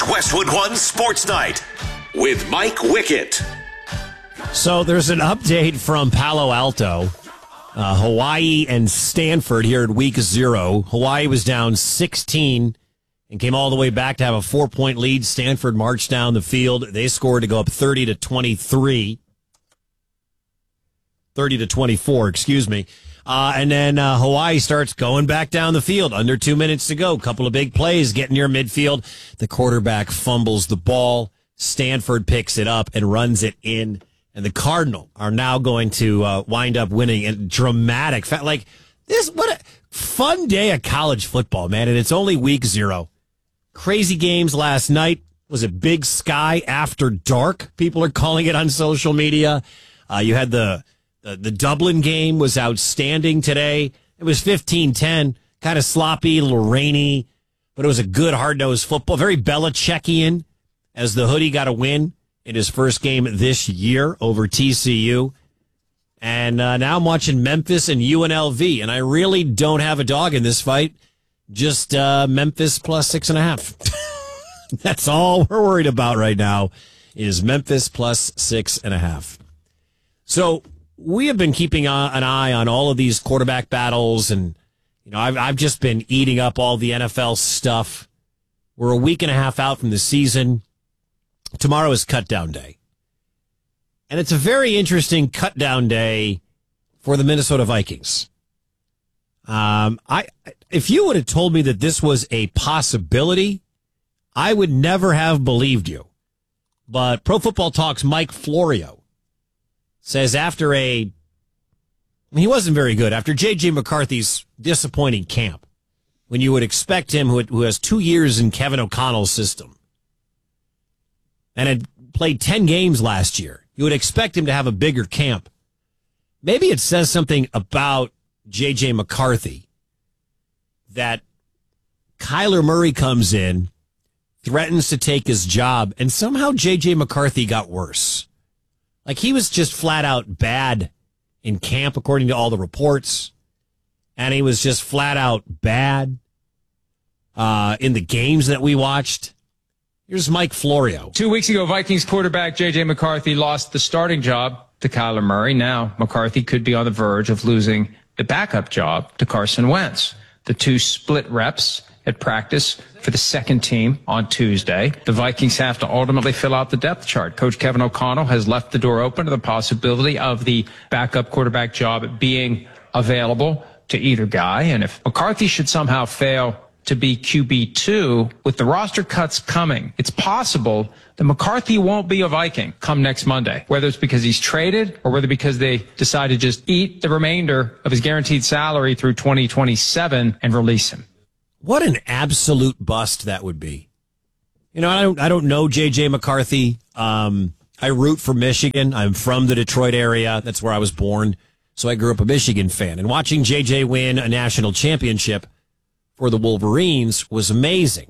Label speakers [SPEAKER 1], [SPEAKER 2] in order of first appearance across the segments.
[SPEAKER 1] Westwood One Sports Night with Mike Wickett.
[SPEAKER 2] So there's an update from Palo Alto, Hawaii and Stanford here at week 0. Hawaii was down 16 and came all the way back to have a 4-point lead. Stanford marched down the field. They scored to go up 30-24, excuse me. And then Hawaii starts going back down the field. Under 2 minutes to go. Couple of big plays getting near midfield. The quarterback fumbles the ball. Stanford picks it up and runs it in. And the Cardinal are now going to wind up winning. And dramatic. Like, this, what a fun day of college football, man. And it's only week 0. Crazy games last night. Was it Big Sky After Dark? People are calling it on social media. You had the Dublin game was outstanding today. It was 15-10, kind of sloppy, a little rainy, but it was a good, hard-nosed football. Very Belichickian as the Hoodie got a win in his first game this year over TCU. And now I'm watching Memphis and UNLV, and I really don't have a dog in this fight. Just Memphis plus 6.5. That's all we're worried about right now is Memphis plus 6.5. So we have been keeping an eye on all of these quarterback battles, and I've just been eating up all the NFL stuff. We're a week and a half out from the season. Tomorrow is cut down day. And it's a very interesting cut down day for the Minnesota Vikings. If you would have told me that this was a possibility, I would never have believed you. But Pro Football Talk's Mike Florio says after he wasn't very good, after J.J. McCarthy's disappointing camp, when you would expect him, who has 2 years in Kevin O'Connell's system, and had played 10 games last year, you would expect him to have a bigger camp. Maybe it says something about J.J. McCarthy that Kyler Murray comes in, threatens to take his job, and somehow J.J. McCarthy got worse. Like, he was just flat out bad in camp, according to all the reports. And he was just flat out bad in the games that we watched. Here's Mike Florio.
[SPEAKER 3] 2 weeks ago, Vikings quarterback J.J. McCarthy lost the starting job to Kyler Murray. Now, McCarthy could be on the verge of losing the backup job to Carson Wentz. The two split reps at practice for the second team on Tuesday. The Vikings have to ultimately fill out the depth chart. Coach Kevin O'Connell has left the door open to the possibility of the backup quarterback job being available to either guy. And if McCarthy should somehow fail to be QB2, with the roster cuts coming, it's possible that McCarthy won't be a Viking come next Monday, whether it's because he's traded or whether because they decide to just eat the remainder of his guaranteed salary through 2027 and release him.
[SPEAKER 2] What an absolute bust that would be. I don't know J.J. McCarthy. I root for Michigan. I'm from the Detroit area. That's where I was born. So I grew up a Michigan fan. And watching J.J. win a national championship for the Wolverines was amazing.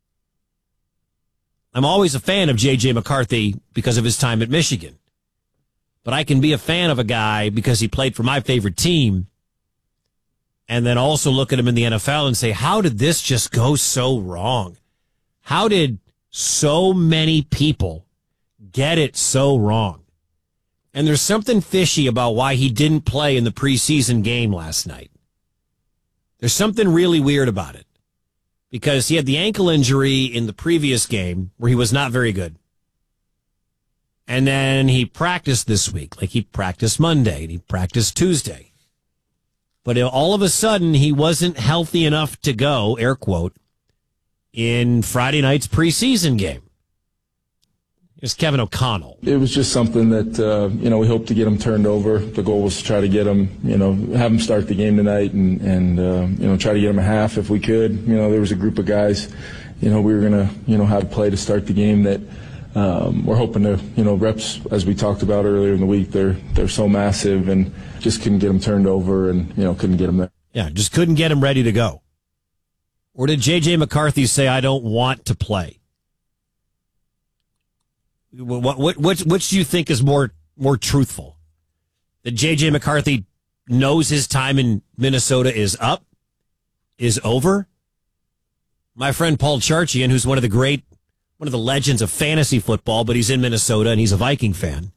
[SPEAKER 2] I'm always a fan of J.J. McCarthy because of his time at Michigan. But I can be a fan of a guy because he played for my favorite team, and then also look at him in the NFL and say, how did this just go so wrong? How did so many people get it so wrong? And there's something fishy about why he didn't play in the preseason game last night. There's something really weird about it, because he had the ankle injury in the previous game where he was not very good. And then he practiced this week. Like, he practiced Monday and he practiced Tuesday. But all of a sudden, he wasn't healthy enough to go, air quote, in Friday night's preseason game. It's Kevin O'Connell.
[SPEAKER 4] It was just something that, we hoped to get him turned over. The goal was to try to get him, have him start the game tonight and try to get him a half if we could. There was a group of guys, we were going to, have play to start the game that we're hoping to, reps, as we talked about earlier in the week, they're so massive and just couldn't get them turned over and, couldn't get them there.
[SPEAKER 2] Yeah, just couldn't get him ready to go. Or did J.J. McCarthy say, I don't want to play? Which do you think is more truthful? That J.J. McCarthy knows his time in Minnesota is up, is over? My friend Paul Charchian, who's one of the great one of the legends of fantasy football, but he's in Minnesota and he's a Viking fan.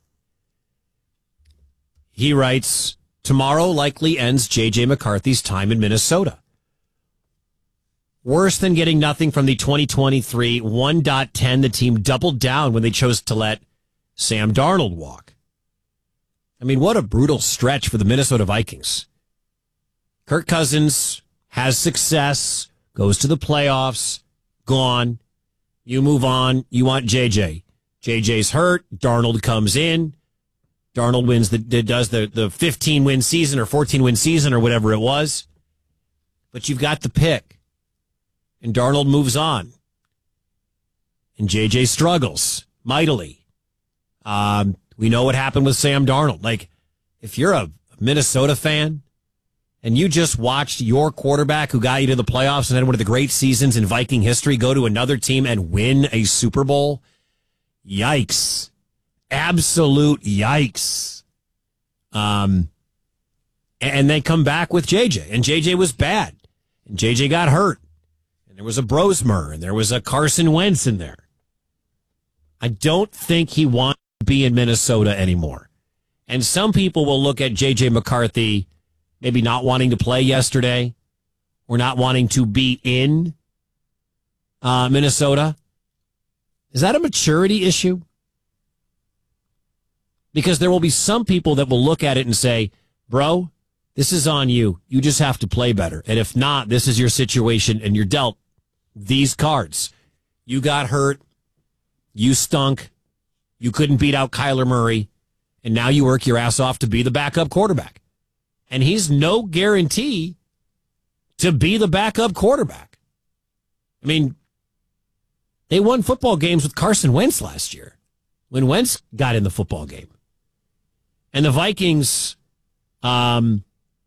[SPEAKER 2] He writes, tomorrow likely ends J.J. McCarthy's time in Minnesota. Worse than getting nothing from the 2023 1.10, the team doubled down when they chose to let Sam Darnold walk. I mean, what a brutal stretch for the Minnesota Vikings. Kirk Cousins has success, goes to the playoffs, gone. You move on. You want JJ. JJ's hurt. Darnold comes in. Darnold wins does the 15-win season or 14-win season or whatever it was. But you've got the pick. And Darnold moves on. And JJ struggles mightily. We know what happened with Sam Darnold. Like, if you're a Minnesota fan and you just watched your quarterback who got you to the playoffs and had one of the great seasons in Viking history go to another team and win a Super Bowl, yikes. Absolute yikes. And they come back with JJ, and JJ was bad. And JJ got hurt. And there was a Brosmer, and there was a Carson Wentz in there. I don't think he wants to be in Minnesota anymore. And some people will look at J.J. McCarthy maybe not wanting to play yesterday or not wanting to be in Minnesota. Is that a maturity issue? Because there will be some people that will look at it and say, bro, this is on you. You just have to play better. And if not, this is your situation and you're dealt these cards. You got hurt. You stunk. You couldn't beat out Kyler Murray. And now you work your ass off to be the backup quarterback. And he's no guarantee to be the backup quarterback. I mean, they won football games with Carson Wentz last year when Wentz got in the football game. And the Vikings want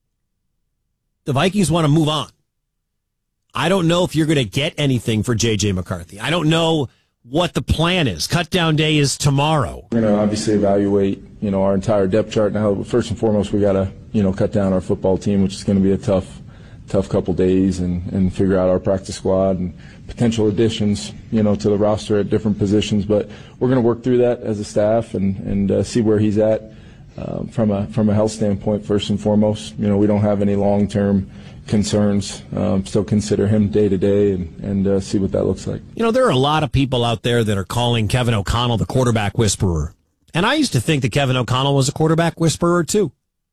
[SPEAKER 2] to move on. I don't know if you're going to get anything for J.J. McCarthy. I don't know what the plan is. Cut down day is tomorrow.
[SPEAKER 4] We're going to obviously evaluate, our entire depth chart. Now, first and foremost, we got to, cut down our football team, which is going to be a tough couple days, and figure out our practice squad and potential additions, to the roster at different positions. But we're going to work through that as a staff and see where he's at from a health standpoint. First and foremost, we don't have any long-term concerns. Still consider him day to day and see what that looks like.
[SPEAKER 2] There are a lot of people out there that are calling Kevin O'Connell the quarterback whisperer. And I used to think that Kevin O'Connell was a quarterback whisperer too.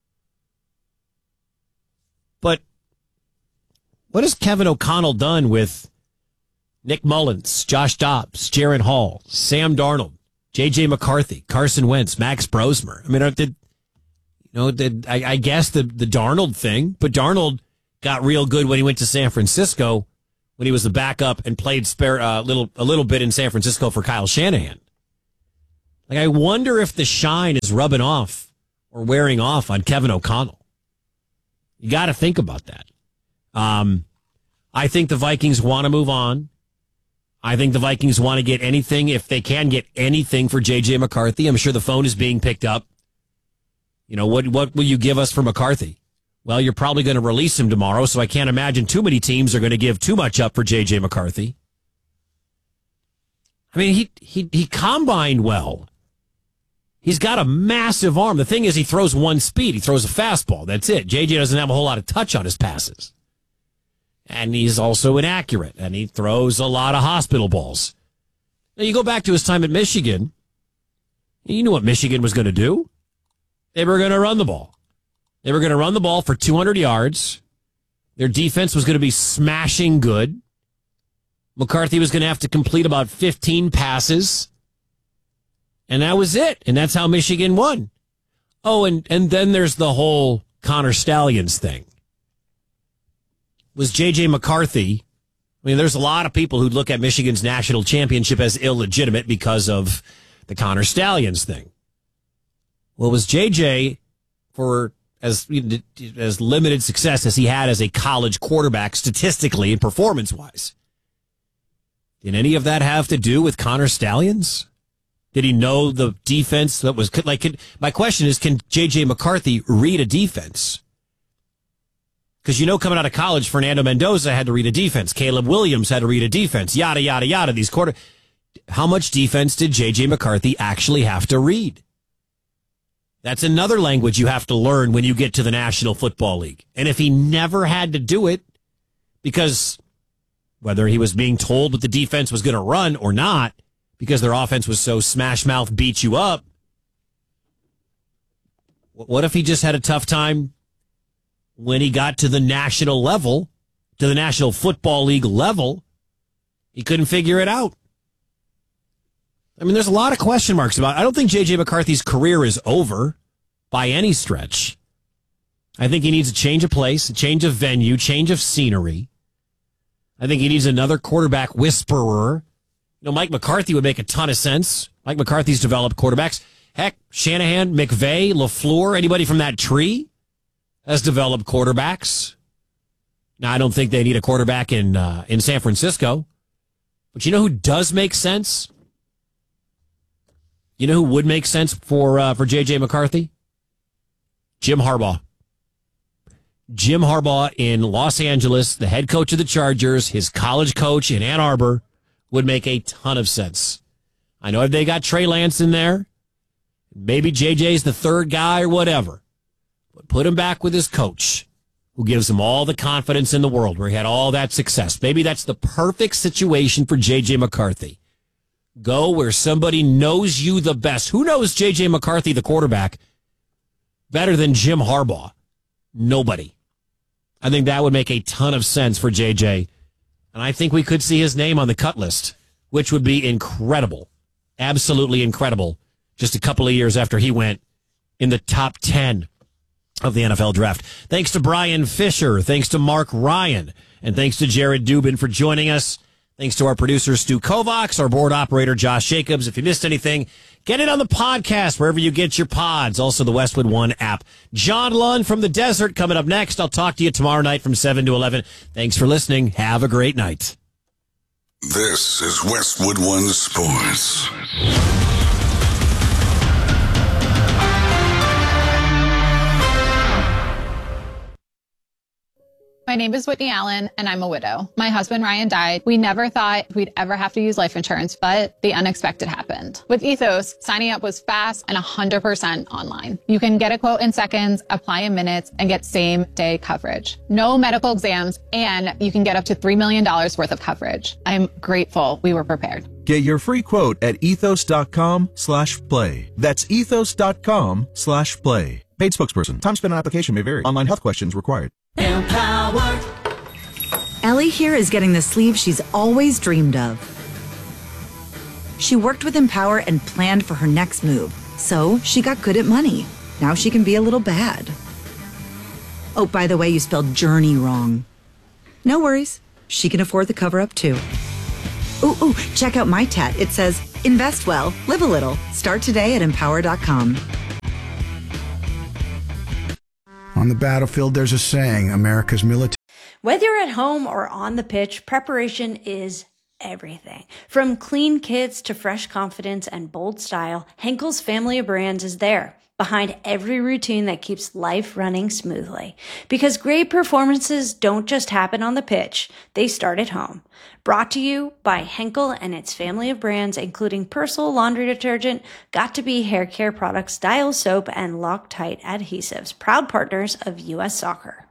[SPEAKER 2] But what has Kevin O'Connell done with Nick Mullins, Josh Dobbs, Jaron Hall, Sam Darnold, J.J. McCarthy, Carson Wentz, Max Brosmer? I mean, I guess the Darnold thing, but Darnold got real good when he went to San Francisco, when he was the backup and played a little bit in San Francisco for Kyle Shanahan. Like, I wonder if the shine is rubbing off or wearing off on Kevin O'Connell. You got to think about that. I think the Vikings want to move on. I think the Vikings want to get anything, if they can get anything for J.J. McCarthy. I'm sure the phone is being picked up. What will you give us for McCarthy? Well, you're probably going to release him tomorrow, so I can't imagine too many teams are going to give too much up for J.J. McCarthy. I mean, he combined well. He's got a massive arm. The thing is, he throws one speed. He throws a fastball. That's it. J.J. doesn't have a whole lot of touch on his passes. And he's also inaccurate, and he throws a lot of hospital balls. Now, you go back to his time at Michigan. You knew what Michigan was going to do. They were going to run the ball. They were going to run the ball for 200 yards. Their defense was going to be smashing good. McCarthy was going to have to complete about 15 passes. And that was it. And that's how Michigan won. Oh, and then there's the whole Connor Stallions thing. Was J.J. McCarthy, I mean, there's a lot of people who look at Michigan's national championship as illegitimate because of the Connor Stallions thing. Well, was J.J. for as limited success as he had as a college quarterback statistically and performance-wise? Did any of that have to do with Connor Stallions? Did he know the defense that was my question is, can J.J. McCarthy read a defense? Because coming out of college, Fernando Mendoza had to read a defense. Caleb Williams had to read a defense. Yada, yada, yada. How much defense did J.J. McCarthy actually have to read? That's another language you have to learn when you get to the National Football League. And if he never had to do it, because whether he was being told what the defense was going to run or not, because their offense was so smash mouth, beat you up, what if he just had a tough time when he got to the national level, to the National Football League level? He couldn't figure it out. I mean, there's a lot of question marks about it. I don't think J.J. McCarthy's career is over by any stretch. I think he needs a change of place, a change of venue, change of scenery. I think he needs another quarterback whisperer. You know, Mike McCarthy would make a ton of sense. Mike McCarthy's developed quarterbacks. Heck, Shanahan, McVay, LaFleur, anybody from that tree has developed quarterbacks. Now, I don't think they need a quarterback in San Francisco. But you know who does make sense? You know who would make sense for J.J. McCarthy? Jim Harbaugh. Jim Harbaugh in Los Angeles, the head coach of the Chargers, his college coach in Ann Arbor, would make a ton of sense. I know if they got Trey Lance in there, maybe J.J.'s the third guy or whatever, but put him back with his coach, who gives him all the confidence in the world, where he had all that success. Maybe that's the perfect situation for J.J. McCarthy. Go where somebody knows you the best. Who knows J.J. McCarthy, the quarterback, better than Jim Harbaugh? Nobody. I think that would make a ton of sense for J.J., and I think we could see his name on the cut list, which would be incredible. Absolutely incredible. Just a couple of years after he went in the top 10 of the NFL draft. Thanks to Brian Fisher. Thanks to Mark Ryan. And thanks to Jared Dubin for joining us. Thanks to our producer, Stu Kovacs, our board operator, Josh Jacobs. If you missed anything, get it on the podcast, wherever you get your pods. Also, the Westwood One app. John Lund from the desert coming up next. I'll talk to you tomorrow night from 7 to 11. Thanks for listening. Have a great night.
[SPEAKER 5] This is Westwood One Sports.
[SPEAKER 6] My name is Whitney Allen, and I'm a widow. My husband, Ryan, died. We never thought we'd ever have to use life insurance, but the unexpected happened. With Ethos, signing up was fast and 100% online. You can get a quote in seconds, apply in minutes, and get same-day coverage. No medical exams, and you can get up to $3 million worth of coverage. I'm grateful we were prepared.
[SPEAKER 7] Get your free quote at ethos.com/play. That's ethos.com/play. Paid spokesperson. Time spent on application may vary. Online health questions required.
[SPEAKER 8] Empower. Ellie here is getting the sleeve she's always dreamed of. She worked with Empower and planned for her next move, so she got good at money. Now she can be a little bad. Oh, by the way, you spelled journey wrong. No worries. She can afford the cover-up, too. Ooh, check out my tat. It says, invest well, live a little. Start today at empower.com.
[SPEAKER 9] On the battlefield, there's a saying, America's military.
[SPEAKER 10] Whether you're at home or on the pitch, preparation is everything. From clean kits to fresh confidence and bold style, Henkel's family of brands is there, behind every routine that keeps life running smoothly. Because great performances don't just happen on the pitch, they start at home. Brought to you by Henkel and its family of brands, including Persil laundry detergent, Got2b hair care products, Dial soap, and Loctite adhesives, proud partners of U.S. Soccer.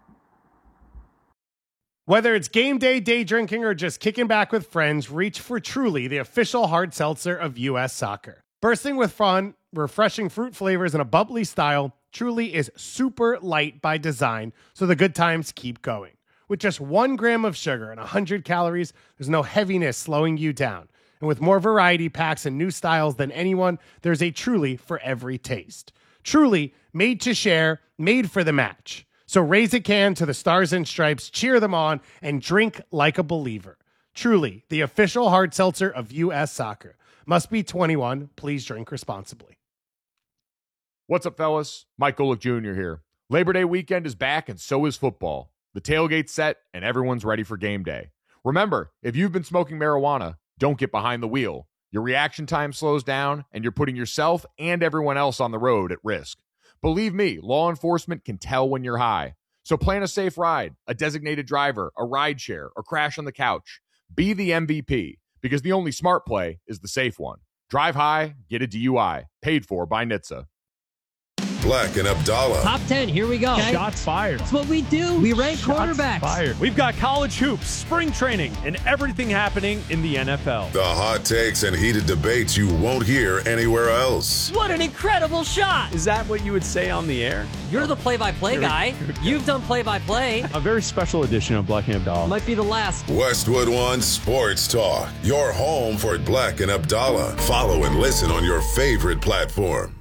[SPEAKER 11] Whether it's game day, day drinking, or just kicking back with friends, reach for Truly, the official hard seltzer of U.S. Soccer. Bursting with fun, refreshing fruit flavors, and a bubbly style, Truly is super light by design, so the good times keep going. With just 1 gram of sugar and 100 calories, there's no heaviness slowing you down. And with more variety packs and new styles than anyone, there's a Truly for every taste. Truly, made to share, made for the match. So raise a can to the Stars and Stripes, cheer them on, and drink like a believer. Truly, the official hard seltzer of U.S. Soccer. Must be 21. Please drink responsibly.
[SPEAKER 12] What's up, fellas? Mike Golick Jr. here. Labor Day weekend is back, and so is football. The tailgate's set, and everyone's ready for game day. Remember, if you've been smoking marijuana, don't get behind the wheel. Your reaction time slows down, and you're putting yourself and everyone else on the road at risk. Believe me, law enforcement can tell when you're high. So plan a safe ride, a designated driver, a ride share, or crash on the couch. Be the MVP. because the only smart play is the safe one. Drive high, get a DUI. Paid for by NHTSA.
[SPEAKER 5] Black and Abdallah.
[SPEAKER 13] Top 10, here we go.
[SPEAKER 14] Okay. Shots fired.
[SPEAKER 13] That's what we do. We rank quarterbacks.
[SPEAKER 14] Fired. We've got college hoops, spring training, and everything happening in the NFL.
[SPEAKER 5] The hot takes and heated debates you won't hear anywhere else.
[SPEAKER 13] What an incredible shot.
[SPEAKER 14] Is that what you would say on the air?
[SPEAKER 13] You're the play-by-play guy. You've done play-by-play.
[SPEAKER 14] A very special edition of Black and Abdallah.
[SPEAKER 13] Might be the last.
[SPEAKER 5] Westwood One Sports Talk. Your home for Black and Abdallah. Follow and listen on your favorite platform.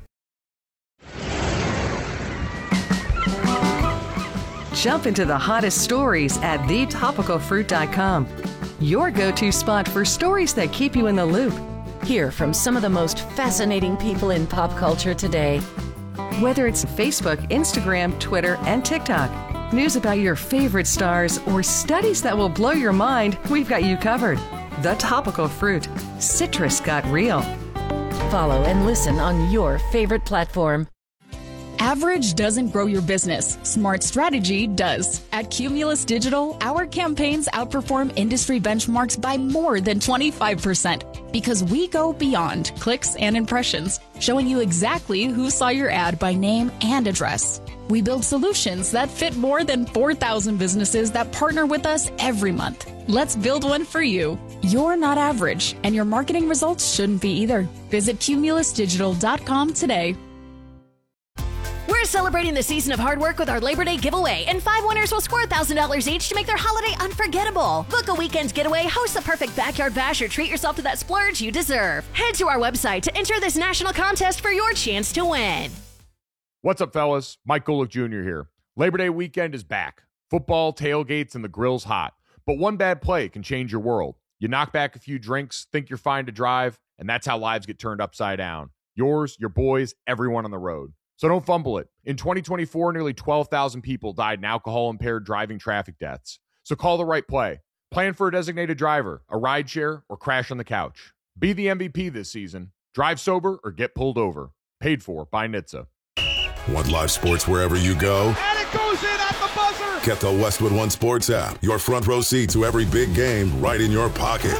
[SPEAKER 15] Jump into the hottest stories at thetopicalfruit.com. Your go-to spot for stories that keep you in the loop.
[SPEAKER 16] Hear from some of the most fascinating people in pop culture today.
[SPEAKER 15] Whether it's Facebook, Instagram, Twitter, and TikTok, news about your favorite stars, or studies that will blow your mind, we've got you covered. The Topical Fruit. Citrus got real.
[SPEAKER 16] Follow and listen on your favorite platform.
[SPEAKER 17] Average doesn't grow your business. Smart strategy does. At Cumulus Digital, our campaigns outperform industry benchmarks by more than 25% because we go beyond clicks and impressions, showing you exactly who saw your ad by name and address. We build solutions that fit more than 4,000 businesses that partner with us every month. Let's build one for you. You're not average, and your marketing results shouldn't be either. Visit cumulusdigital.com today.
[SPEAKER 18] We're celebrating the season of hard work with our Labor Day giveaway, and 5 winners will score $1,000 each to make their holiday unforgettable. Book a weekend getaway, host the perfect backyard bash, or treat yourself to that splurge you deserve. Head to our website to enter this national contest for your chance to win.
[SPEAKER 12] What's up, fellas? Mike Golick Jr. here. Labor Day weekend is back. Football, tailgates, and the grill's hot. But one bad play can change your world. You knock back a few drinks, think you're fine to drive, and that's how lives get turned upside down. Yours, your boys, everyone on the road. So don't fumble it. In 2024, nearly 12,000 people died in alcohol-impaired driving traffic deaths. So call the right play. Plan for a designated driver, a rideshare, or crash on the couch. Be the MVP this season. Drive sober or get pulled over. Paid for by NHTSA.
[SPEAKER 5] Want live sports wherever you go?
[SPEAKER 19] And it goes in at the buzzer!
[SPEAKER 5] Get the Westwood One Sports app. Your front row seat to every big game right in your pocket.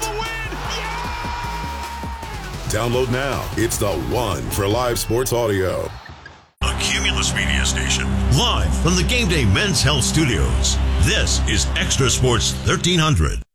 [SPEAKER 5] Download now. It's the one for live sports audio.
[SPEAKER 1] A Cumulus Media Station, live from the Game Day Men's Health Studios. This is Extra Sports 1300.